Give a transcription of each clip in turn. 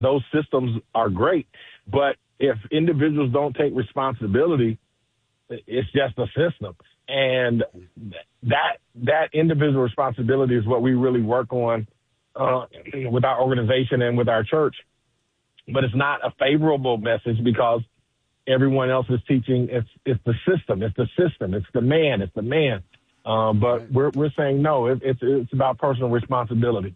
those systems are great. But if individuals don't take responsibility, it's just a system. And that individual responsibility is what we really work on with our organization and with our church. But it's not a favorable message because everyone else is teaching it's the system, it's the man. But we're saying no, it's about personal responsibility.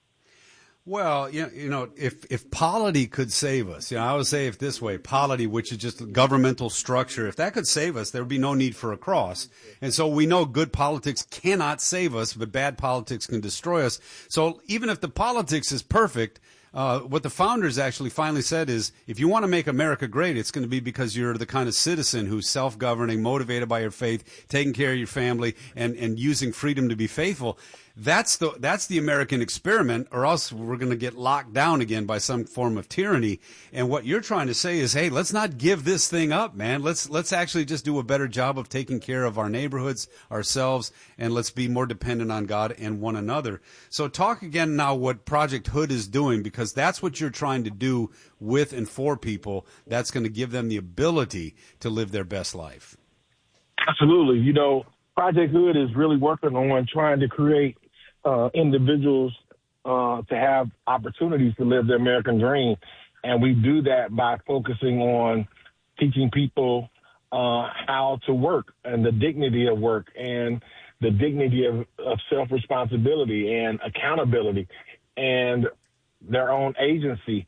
Well, if polity could save us, I would say if this way, polity, which is just governmental structure, if that could save us, there would be no need for a cross. And so we know good politics cannot save us, but bad politics can destroy us. So even if the politics is perfect, what the founders actually finally said is, if you want to make America great, it's going to be because you're the kind of citizen who's self-governing, motivated by your faith, taking care of your family, and using freedom to be faithful. That's the American experiment, or else we're going to get locked down again by some form of tyranny. And what you're trying to say is, hey, let's not give this thing up, man. Let's actually just do a better job of taking care of our neighborhoods, ourselves, and let's be more dependent on God and one another. So talk again now what Project Hood is doing, because that's what you're trying to do with and for people. That's going to give them the ability to live their best life. Absolutely. Project Hood is really working on trying to create individuals to have opportunities to live the American dream. And we do that by focusing on teaching people how to work and the dignity of work and the dignity of self-responsibility and accountability and their own agency.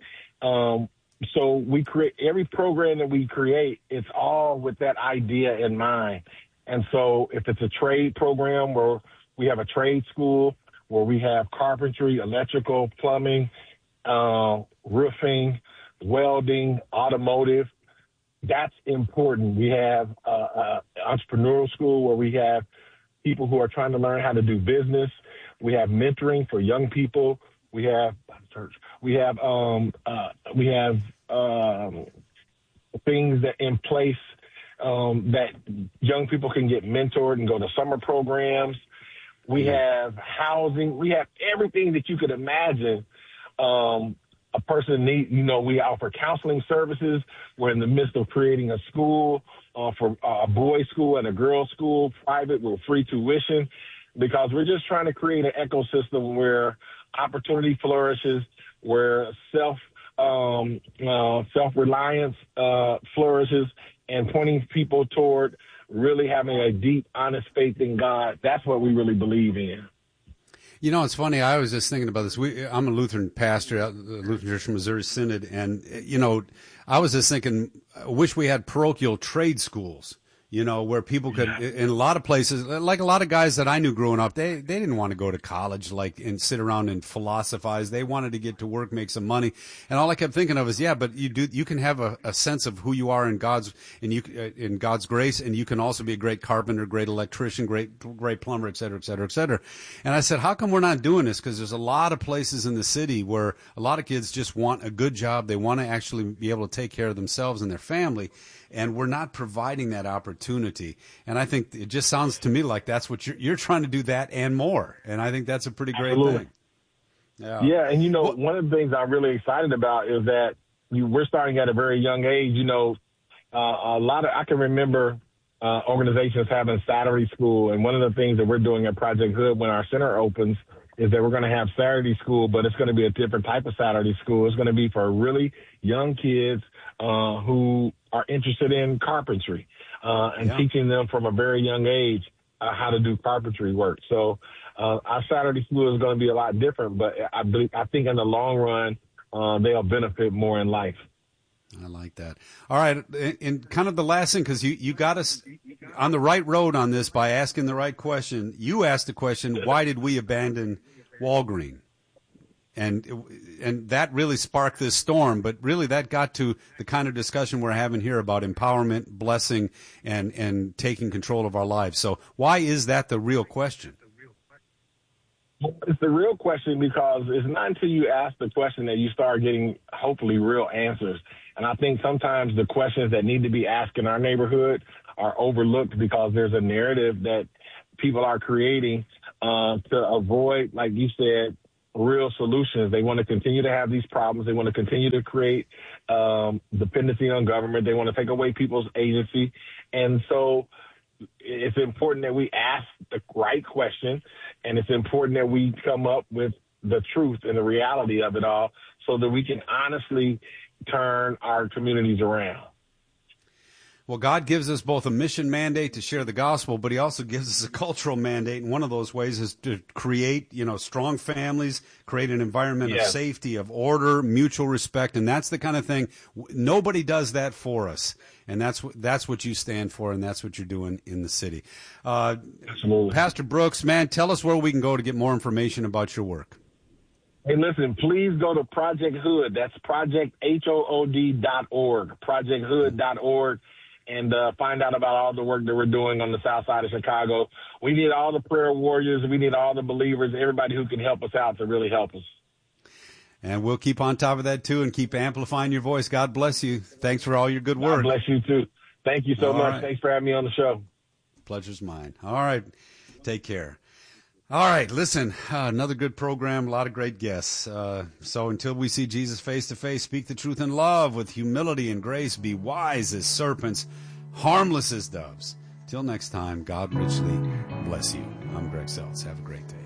So we create every program that we create, it's all with that idea in mind. And so if it's a trade program where we have a trade school, where we have carpentry, electrical, plumbing, roofing, welding, automotive, that's important. We have entrepreneurial school where we have people who are trying to learn how to do business. We have mentoring for young people. We have things that in place that young people can get mentored and go to summer programs. We have housing. We have everything that you could imagine a person needs. We offer counseling services. We're in the midst of creating a school for a boys' school and a girls' school, private with free tuition, because we're just trying to create an ecosystem where opportunity flourishes, where self-reliance flourishes, and pointing people toward really having a deep, honest faith in God. That's what we really believe in. It's funny. I was just thinking about this. I'm a Lutheran pastor at the Lutheran Church of Missouri Synod, and, I was just thinking, I wish we had parochial trade schools, where people could, in a lot of places, like a lot of guys that I knew growing up, they didn't want to go to college, and sit around and philosophize. They wanted to get to work, make some money. And all I kept thinking of is, but you can have a sense of who you are in God's grace. And you can also be a great carpenter, great electrician, great plumber, et cetera, et cetera, et cetera. And I said, how come we're not doing this? Because there's a lot of places in the city where a lot of kids just want a good job. They want to actually be able to take care of themselves and their family. And we're not providing that opportunity. And I think it just sounds to me like that's what you're trying to do, that and more. And I think that's a pretty great thing. Yeah. And, one of the things I'm really excited about is that we're starting at a very young age. I can remember organizations having Saturday school. And one of the things that we're doing at Project Hood when our center opens is that we're going to have Saturday school, but it's going to be a different type of Saturday school. It's going to be for really young kids who are interested in carpentry and teaching them from a very young age how to do carpentry work. So our Saturday school is going to be a lot different, but I think in the long run, they'll benefit more in life. I like that. All right. And kind of the last thing, because you got us on the right road on this by asking the right question. You asked the question, why did we abandon Walgreen? And that really sparked this storm, but really that got to the kind of discussion we're having here about empowerment, blessing, and taking control of our lives. So why is that the real question? It's the real question because it's not until you ask the question that you start getting, hopefully, real answers. And I think sometimes the questions that need to be asked in our neighborhood are overlooked because there's a narrative that people are creating to avoid, like you said, real solutions. They want to continue to have these problems. They want to continue to create dependency on government. They want to take away people's agency. And so it's important that we ask the right question, and it's important that we come up with the truth and the reality of it all so that we can honestly turn our communities around. Well, God gives us both a mission mandate to share the gospel, but he also gives us a cultural mandate. And one of those ways is to create, strong families, create an environment of safety, of order, mutual respect. And that's the kind of thing. Nobody does that for us. And that's what you stand for, and that's what you're doing in the city. Absolutely. Pastor Brooks, man, tell us where we can go to get more information about your work. Hey, listen, please go to Project Hood. That's projecthood.org, projecthood.org. And find out about all the work that we're doing on the south side of Chicago. We need all the prayer warriors. We need all the believers, everybody who can help us out to really help us. And we'll keep on top of that, too, and keep amplifying your voice. God bless you. Thanks for all your good work. God bless you, too. Thank you so much. Right. Thanks for having me on the show. Pleasure's mine. All right. Take care. All right, listen, another good program, a lot of great guests. So until we see Jesus face to face, speak the truth in love with humility and grace, be wise as serpents, harmless as doves. Till next time, God richly bless you. I'm Greg Seltz. Have a great day.